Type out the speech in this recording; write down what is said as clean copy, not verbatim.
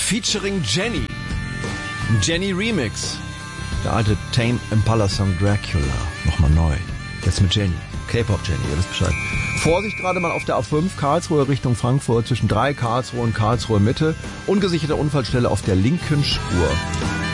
featuring Jenny. Jenny Remix. Der alte Tame Impala Song Dracula. Nochmal neu. Jetzt mit Jenny. K-Pop Jenny, ihr wisst Bescheid. Vorsicht gerade mal auf der A5 Karlsruhe Richtung Frankfurt zwischen 3 Karlsruhe und Karlsruhe Mitte. Ungesicherte Unfallstelle auf der linken Spur.